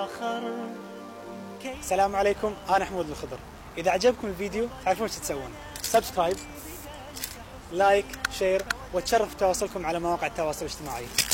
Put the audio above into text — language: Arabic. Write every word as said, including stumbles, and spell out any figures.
السلام عليكم، أنا حمود الخضر. إذا عجبكم الفيديو تعرفون وش تسوون؟ سبسكرايب، لايك، شير، وتشرف تواصلكم على مواقع التواصل الاجتماعي.